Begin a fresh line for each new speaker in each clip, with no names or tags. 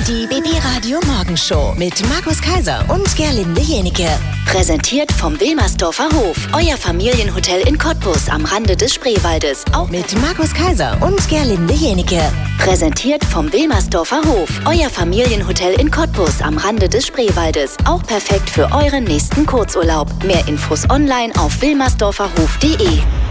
Die BB Radio Morgenshow mit Markus Kaiser und Gerlinde Jenike.
Präsentiert vom Wilmersdorfer Hof, euer Familienhotel in Cottbus am Rande des Spreewaldes.
Auch mit Markus Kaiser und Gerlinde Jenike.
Präsentiert vom Wilmersdorfer Hof, euer Familienhotel in Cottbus am Rande des Spreewaldes. Auch perfekt für euren nächsten Kurzurlaub. Mehr Infos online auf wilmersdorferhof.de.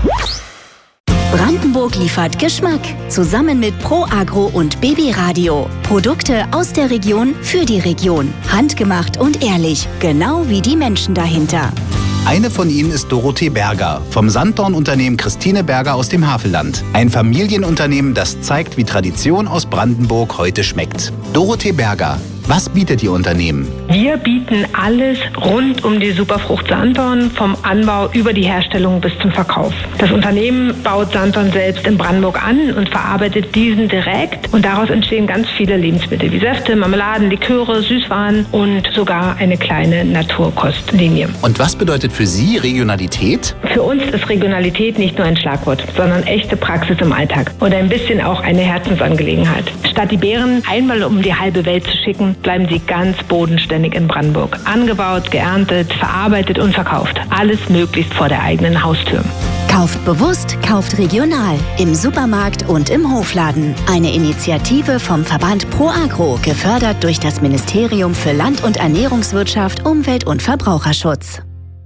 Brandenburg liefert Geschmack. Zusammen mit Pro Agro und BB Radio. Produkte aus der Region für die Region. Handgemacht und ehrlich. Genau wie die Menschen dahinter.
Eine von ihnen ist Dorothee Berger vom Sanddorn-Unternehmen Christine Berger aus dem Havelland. Ein Familienunternehmen, das zeigt, wie Tradition aus Brandenburg heute schmeckt. Dorothee Berger. Was bietet Ihr Unternehmen?
Wir bieten alles rund um die Superfrucht Sanddorn, vom Anbau über die Herstellung bis zum Verkauf. Das Unternehmen baut Sanddorn selbst in Brandenburg an und verarbeitet diesen direkt. Und daraus entstehen ganz viele Lebensmittel wie Säfte, Marmeladen, Liköre, Süßwaren und sogar eine kleine Naturkostlinie.
Und was bedeutet für Sie Regionalität?
Für uns ist Regionalität nicht nur ein Schlagwort, sondern echte Praxis im Alltag und ein bisschen auch eine Herzensangelegenheit. Statt die Beeren einmal um die halbe Welt zu schicken, bleiben sie ganz bodenständig in Brandenburg. Angebaut, geerntet, verarbeitet und verkauft. Alles möglichst vor der eigenen Haustür.
Kauft bewusst, kauft regional. Im Supermarkt und im Hofladen. Eine Initiative vom Verband Pro Agro, gefördert durch das Ministerium für Land- und Ernährungswirtschaft, Umwelt- und Verbraucherschutz.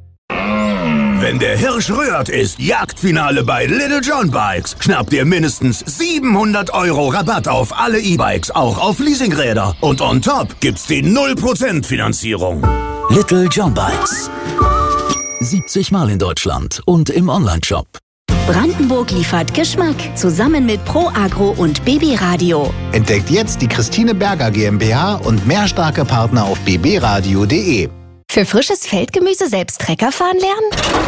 Wenn der Hirsch rührt, ist Jagdfinale bei Little John Bikes. Schnappt ihr mindestens 700 € Rabatt auf alle E-Bikes, auch auf Leasingräder. Und on top gibt's die 0% Finanzierung.
Little John Bikes. 70 Mal in Deutschland und im Onlineshop.
Brandenburg liefert Geschmack. Zusammen mit Pro Agro und BB Radio.
Entdeckt jetzt die Christine Berger GmbH und mehr starke Partner auf bbradio.de.
Für frisches Feldgemüse selbst Trecker fahren lernen?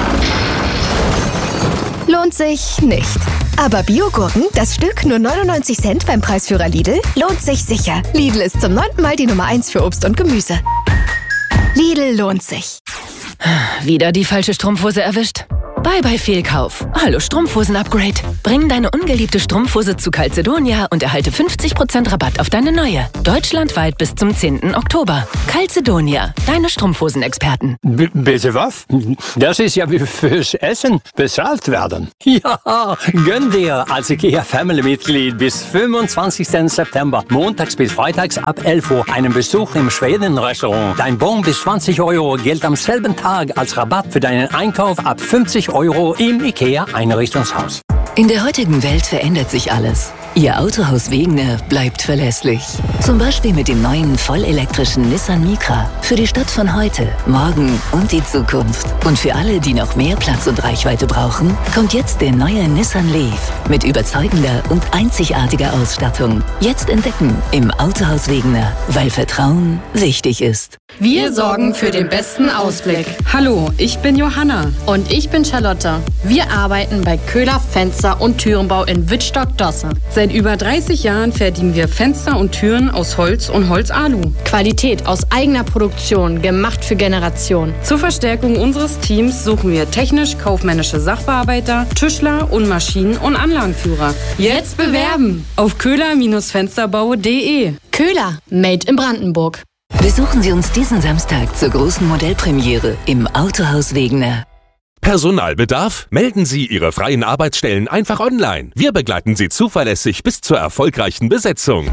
Lohnt sich nicht. Aber Biogurken, das Stück nur 99 Cent beim Preisführer Lidl, lohnt sich sicher. Lidl ist zum 9. Mal die Nummer 1 für Obst und Gemüse. Lidl lohnt sich.
Wieder die falsche Strumpfhose erwischt? Bye-bye Fehlkauf. Hallo Strumpfhosen-Upgrade. Bring deine ungeliebte Strumpfhose zu Calzedonia und erhalte 50% Rabatt auf deine neue. Deutschlandweit bis zum 10. Oktober. Calzedonia, deine Strumpfhosenexperten.
Bitte was? Das ist ja wie fürs Essen bezahlt werden. Ja, gönn dir als IKEA-Family-Mitglied bis 25. September, montags bis freitags ab 11 Uhr, einen Besuch im Schweden-Restaurant. Dein Bon bis 20 € gilt am selben Tag als Rabatt für deinen Einkauf ab 50 € im IKEA-Einrichtungshaus.
In der heutigen Welt verändert sich alles. Ihr Autohaus Wegener bleibt verlässlich. Zum Beispiel mit dem neuen vollelektrischen Nissan Micra. Für die Stadt von heute, morgen und die Zukunft. Und für alle, die noch mehr Platz und Reichweite brauchen, kommt jetzt der neue Nissan Leaf. Mit überzeugender und einzigartiger Ausstattung. Jetzt entdecken im Autohaus Wegener, weil Vertrauen wichtig ist.
Wir sorgen für den besten Ausblick. Hallo, ich bin Johanna. Und ich bin Charlotte. Wir arbeiten bei Köhler Fenster- und Türenbau in Wittstock-Dosse. Seit über 30 Jahren fertigen wir Fenster und Türen aus Holz und Holzalu.
Qualität aus eigener Produktion, gemacht für Generationen.
Zur Verstärkung unseres Teams suchen wir technisch-kaufmännische Sachbearbeiter, Tischler und Maschinen- und Anlagenführer. Jetzt bewerben auf köhler-fensterbau.de.
Köhler, made in Brandenburg.
Besuchen Sie uns diesen Samstag zur großen Modellpremiere im Autohaus Wegener.
Personalbedarf? Melden Sie Ihre freien Arbeitsstellen einfach online. Wir begleiten Sie zuverlässig bis zur erfolgreichen Besetzung.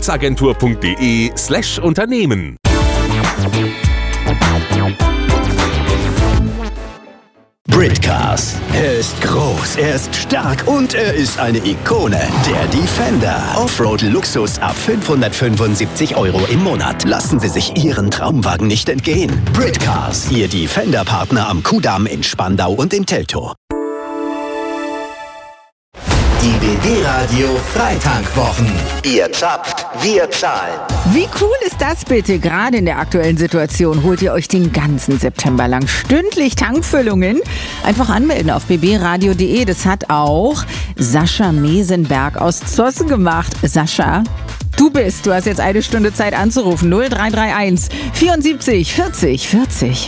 Arbeitsagentur.de/Unternehmen.
Britcars. Er ist groß, er ist stark und er ist eine Ikone. Der Defender. Offroad-Luxus ab 575 € im Monat. Lassen Sie sich Ihren Traumwagen nicht entgehen. Britcars, Ihr Defender-Partner am Kudamm in Spandau und in Teltow.
Die BB Radio Freitankwochen. Ihr zapft, wir zahlen.
Wie cool ist das bitte? Gerade in der aktuellen Situation holt ihr euch den ganzen September lang stündlich Tankfüllungen. Einfach anmelden auf bbradio.de. Das hat auch Sascha Mesenberg aus Zossen gemacht. Sascha, du hast jetzt eine Stunde Zeit anzurufen. 0331 74 40 40.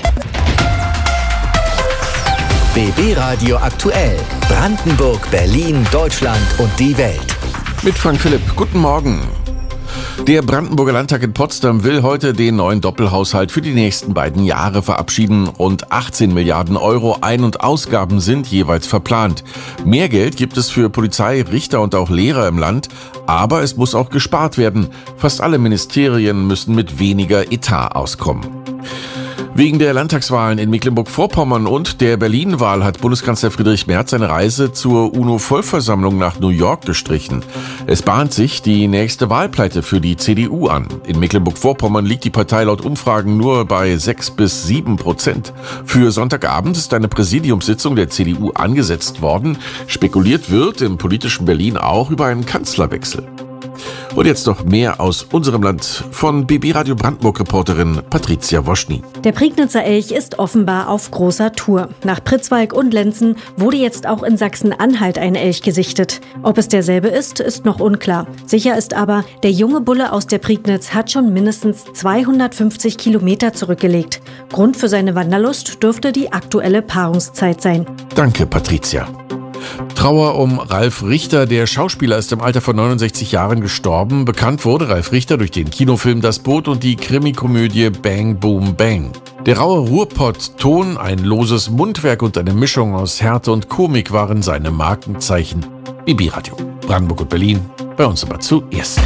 BB Radio aktuell. Brandenburg, Berlin, Deutschland und die Welt.
Mit Frank Philipp. Guten Morgen. Der Brandenburger Landtag in Potsdam will heute den neuen Doppelhaushalt für die nächsten beiden Jahre verabschieden. Rund 18 Milliarden Euro Ein- und Ausgaben sind jeweils verplant. Mehr Geld gibt es für Polizei, Richter und auch Lehrer im Land, aber es muss auch gespart werden. Fast alle Ministerien müssen mit weniger Etat auskommen. Wegen der Landtagswahlen in Mecklenburg-Vorpommern und der Berlin-Wahl hat Bundeskanzler Friedrich Merz seine Reise zur UNO-Vollversammlung nach New York gestrichen. Es bahnt sich die nächste Wahlpleite für die CDU an. In Mecklenburg-Vorpommern liegt die Partei laut Umfragen nur bei 6-7%. Für Sonntagabend ist eine Präsidiumssitzung der CDU angesetzt worden. Spekuliert wird im politischen Berlin auch über einen Kanzlerwechsel. Und jetzt noch mehr aus unserem Land von BB Radio Brandenburg-Reporterin Patricia Woschny.
Der Prignitzer Elch ist offenbar auf großer Tour. Nach Pritzwalk und Lenzen wurde jetzt auch in Sachsen-Anhalt ein Elch gesichtet. Ob es derselbe ist noch unklar. Sicher ist aber, der junge Bulle aus der Prignitz hat schon mindestens 250 Kilometer zurückgelegt. Grund für seine Wanderlust dürfte die aktuelle Paarungszeit sein.
Danke, Patricia. Trauer um Ralf Richter. Der Schauspieler ist im Alter von 69 Jahren gestorben. Bekannt wurde Ralf Richter durch den Kinofilm Das Boot und die Krimikomödie Bang Boom Bang. Der raue Ruhrpott-Ton, ein loses Mundwerk und eine Mischung aus Härte und Komik waren seine Markenzeichen. BB Radio Brandenburg und Berlin, bei uns aber zuerst.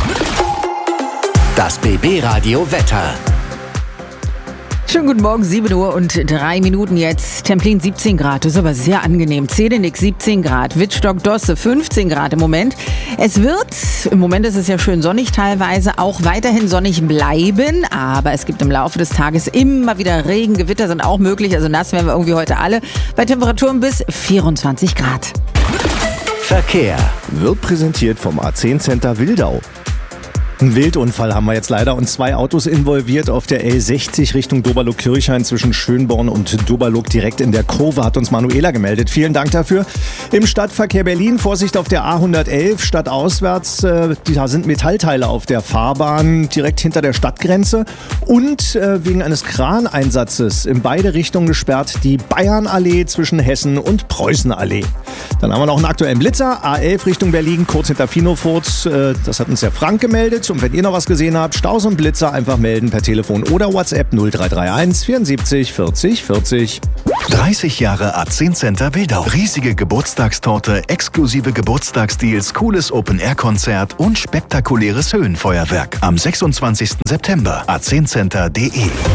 Das BB Radio Wetter.
Schönen guten Morgen, 7 Uhr und 3 Minuten jetzt. Templin 17 Grad, das ist aber sehr angenehm. Zedenick 17 Grad, Wittstock-Dosse 15 Grad im Moment. Es wird, im Moment ist es ja schön sonnig teilweise, auch weiterhin sonnig bleiben. Aber es gibt im Laufe des Tages immer wieder Regen, Gewitter sind auch möglich. Also nass werden wir irgendwie heute alle. Bei Temperaturen bis 24 Grad.
Verkehr
wird präsentiert vom A10 Center Wildau. Ein Wildunfall haben wir jetzt leider und 2 Autos involviert auf der L60 Richtung Doberloh-Kirchhain zwischen Schönborn und Doberloh direkt in der Kurve, hat uns Manuela gemeldet. Vielen Dank dafür. Im Stadtverkehr Berlin, Vorsicht auf der A111, stadtauswärts, da sind Metallteile auf der Fahrbahn direkt hinter der Stadtgrenze und wegen eines Kraneinsatzes in beide Richtungen gesperrt die Bayernallee zwischen Hessen und Preußenallee. Dann haben wir noch einen aktuellen Blitzer, A11 Richtung Berlin, kurz hinter Finofurz, das hat uns der Frank gemeldet. Und wenn ihr noch was gesehen habt, Staus und Blitzer einfach melden per Telefon oder WhatsApp 0331 74 40 40.
30 Jahre A10 Center Wildau. Riesige Geburtstagstorte, exklusive Geburtstagsdeals, cooles Open-Air-Konzert und spektakuläres Höhenfeuerwerk. Am 26. September. a10center.de.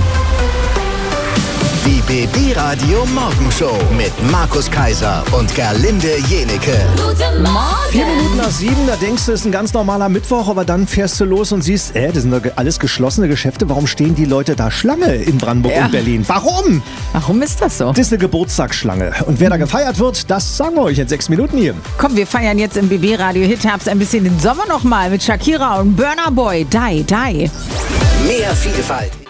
Die BB Radio Morgenshow mit Markus Kaiser und Gerlinde Jenike.
Guten Morgen! 4 Minuten nach 7, da denkst du, es ist ein ganz normaler Mittwoch, aber dann fährst du los und siehst, das sind doch alles geschlossene Geschäfte. Warum stehen die Leute da Schlange in Brandenburg und Berlin? Warum?
Warum ist das so?
Das ist eine Geburtstagsschlange. Und wer da gefeiert wird, das sagen wir euch in 6 Minuten hier.
Komm, wir feiern jetzt im BB Radio Hit-Herbst ein bisschen den Sommer nochmal mit Shakira und Burna Boy. Die.
Mehr Vielfalt